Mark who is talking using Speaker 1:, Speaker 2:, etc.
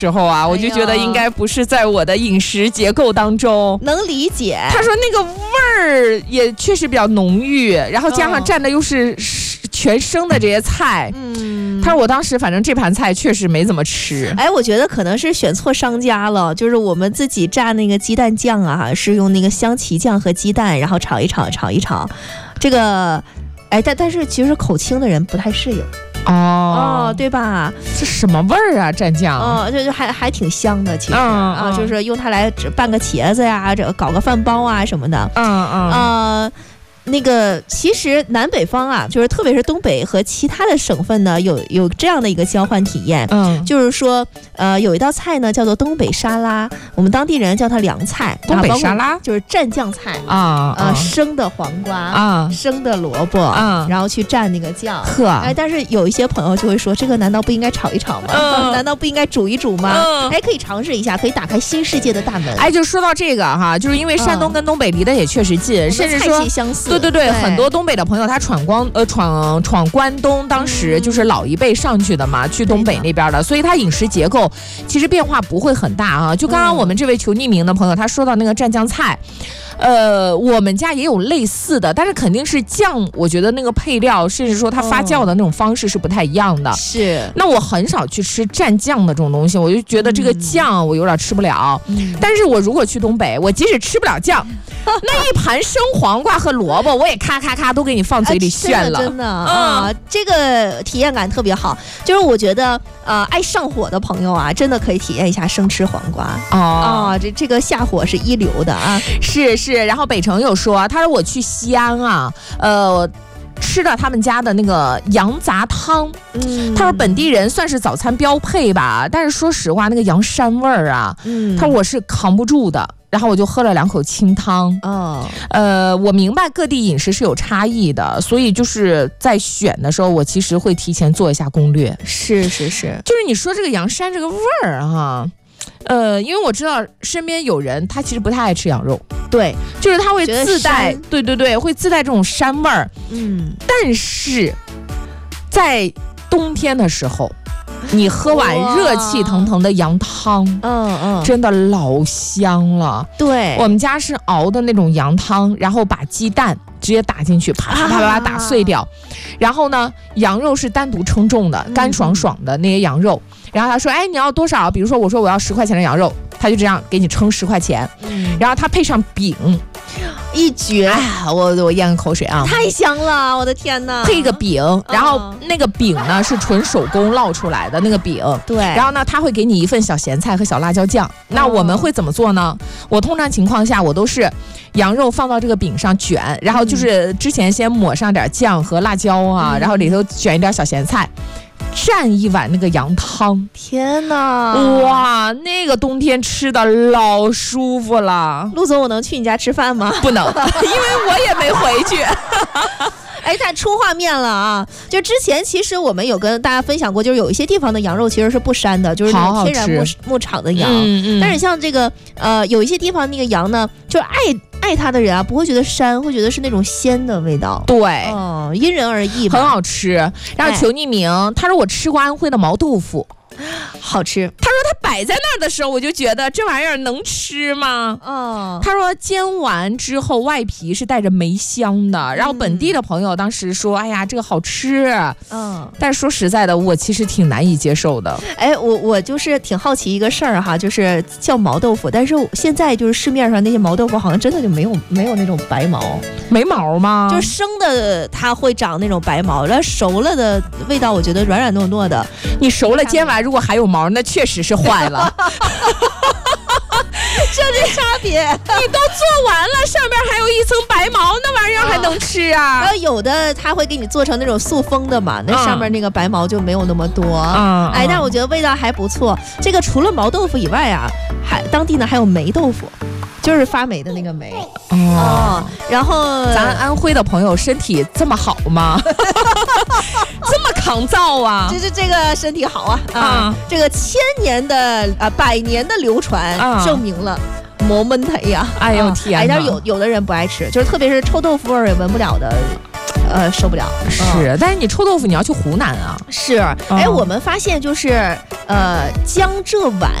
Speaker 1: 时候啊，我就觉得应该不是在我的饮食结构当中，
Speaker 2: 能理解。
Speaker 1: 他说那个味儿也确实比较浓郁，然后加上蘸的又是全生的这些菜，他说我当时反正这盘菜确实没怎么吃。
Speaker 2: 哎，我觉得可能是选错商家了，就是我们自己蘸那个鸡蛋酱啊，是用那个香旗酱和鸡蛋，然后炒一炒，这个，哎，但是其实口轻的人不太适应。哦，对吧？
Speaker 1: 这什么味儿啊？蘸酱？
Speaker 2: 就还挺香的，其实就是用它来拌个茄子呀，这搞个饭包啊什么的。那个其实南北方啊，就是特别是东北和其他的省份呢，有这样的一个交换体验。就是说有一道菜呢叫做东北沙拉，我们当地人叫它凉菜。
Speaker 1: 东北沙拉
Speaker 2: 就是蘸酱菜生的黄瓜生的萝卜然后去蘸那个酱。但是有一些朋友就会说，这个难道不应该炒一炒吗？难道不应该煮一煮吗？可以尝试一下，可以打开新世界的大门。
Speaker 1: 就说到这个哈，就是因为山东跟东北离得也确实近，甚至说
Speaker 2: 菜系相似。
Speaker 1: 对，很多东北的朋友他闯关东，当时就是老一辈上去的嘛，去东北那边的，所以他饮食结构其实变化不会很大啊。就刚刚我们这位求匿名的朋友他说到那个蘸酱菜，我们家也有类似的，但是肯定是酱，我觉得那个配料甚至说它发酵的那种方式是不太一样的。
Speaker 2: 是，
Speaker 1: 那我很少去吃蘸酱的这种东西，我就觉得这个酱我有点吃不了。但是我如果去东北，我即使吃不了酱，那一盘生黄瓜和萝卜我也咔咔咔都给你放嘴里炫了。
Speaker 2: 真的这个体验感特别好。就是我觉得爱上火的朋友啊，真的可以体验一下生吃黄瓜。这个下火是一流的啊。
Speaker 1: 是，然后北城有说，他说我去西安啊，吃了他们家的那个羊杂汤，他说本地人算是早餐标配吧，但是说实话那个羊膻味儿啊，他说我是扛不住的。然后我就喝了2口清汤。我明白各地饮食是有差异的，所以就是在选的时候，我其实会提前做一下攻略。
Speaker 2: 是，
Speaker 1: 就是你说这个羊膻这个味儿哈。因为我知道身边有人他其实不太爱吃羊肉，
Speaker 2: 对，
Speaker 1: 就是他会自带，对，会自带这种膻味儿。但是在冬天的时候，你喝碗热气腾腾的羊汤，真的老香了。对，我们家是熬的那种羊汤，然后把鸡蛋直接打进去，啪啪啪啪打碎掉，然后呢，羊肉是单独称重的，干爽爽的那些羊肉。然后他说，你要多少？比如说我说我要10块钱的羊肉，他就这样给你称10块钱。然后他配上饼，
Speaker 2: 一绝。
Speaker 1: 我咽个口水啊，
Speaker 2: 太香了，我的天哪！
Speaker 1: 配一个饼，然后那个饼呢是纯手工烙出来的那个饼。
Speaker 2: 对，
Speaker 1: 然后呢他会给你一份小咸菜和小辣椒酱。那我们会怎么做呢？我通常情况下我都是羊肉放到这个饼上卷，然后就是之前先抹上点酱和辣椒啊，然后里头卷一点小咸菜，蘸一碗那个羊汤。
Speaker 2: 天哪，
Speaker 1: 哇，那个冬天吃的老舒服了。
Speaker 2: 陆总，我能去你家吃饭吗？
Speaker 1: 不能，因为我也没回去。
Speaker 2: 太出画面了啊！就之前其实我们有跟大家分享过，就是有一些地方的羊肉其实是不膻的，就是那种天然牧场的羊。但是像这个有一些地方那个羊呢，就爱它的人啊，不会觉得膻，会觉得是那种鲜的味道。
Speaker 1: 对，
Speaker 2: 因人而异吧。
Speaker 1: 很好吃。然后求匿名，他说我吃过安徽的毛豆腐。
Speaker 2: 好吃。
Speaker 1: 他说他摆在那儿的时候，我就觉得这玩意儿能吃吗？他说煎完之后外皮是带着梅香的，然后本地的朋友当时说，哎呀，这个好吃。但是说实在的，我其实挺难以接受的。
Speaker 2: 我就是挺好奇一个事儿哈，就是叫毛豆腐，但是现在就是市面上那些毛豆腐好像真的就没有那种白毛。没毛吗？就是生的它会长那种白毛，然后熟了的味道我觉得软软糯糯的。
Speaker 1: 你熟了煎完如果还有毛，那确实是坏了。
Speaker 2: 这差别，
Speaker 1: 你都做完了，上面还有一层白毛，那玩意儿还能吃啊？
Speaker 2: 然后有的他会给你做成那种塑封的嘛，那上面那个白毛就没有那么多。但我觉得味道还不错。这个除了毛豆腐以外啊，当地呢还有霉豆腐。就是发霉的那个霉。然后
Speaker 1: 咱安徽的朋友身体这么好吗？这么抗造啊？
Speaker 2: 这个身体好啊！这个1000年的100年的流传证明了。磨闷它呀！
Speaker 1: 哎呦天！
Speaker 2: 但是有的人不爱吃，就是特别是臭豆腐味儿也闻不了的受不了。
Speaker 1: 是，但是你臭豆腐你要去湖南啊。
Speaker 2: 是，我们发现就是江浙皖